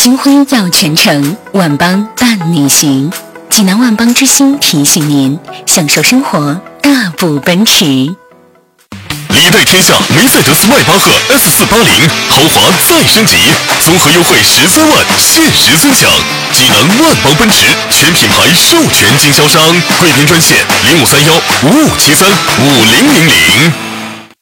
金辉耀全城，万邦伴你行。济南万邦之星提醒您，享受生活，大步奔驰。 礼待天下梅赛德斯迈巴赫 S480 豪华再升级，综合优惠13万，限时尊享。济南万邦奔驰全品牌授权经销商，贵宾专线053155735000。